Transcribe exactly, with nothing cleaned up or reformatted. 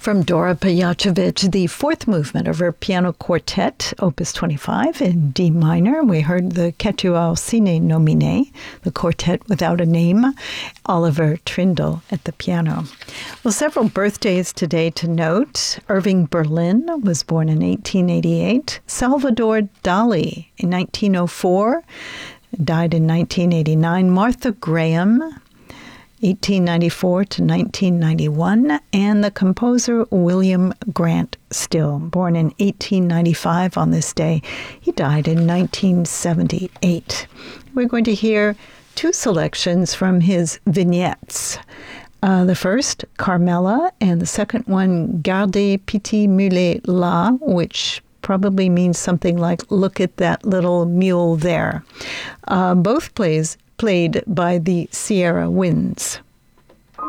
From Dora Pejacevic, the fourth movement of her piano quartet, Opus twenty-five, in D minor. We heard the Quatuor Sine Nomine, the quartet without a name, Oliver Trindle at the piano. Well, several birthdays today to note. Irving Berlin was born in eighteen eighty-eight. Salvador Dali in nineteen oh four, died in nineteen eighty-nine. Martha Graham, eighteen ninety-four to nineteen ninety-one, and the composer William Grant Still, born in eighteen ninety-five on this day. He died in nineteen seventy-eight. We're going to hear two selections from his vignettes. Uh, the first, Carmela, and the second one, Gardez Petit Mulet là, which probably means something like, look at that little mule there. Uh, both plays played by the Sierra Winds.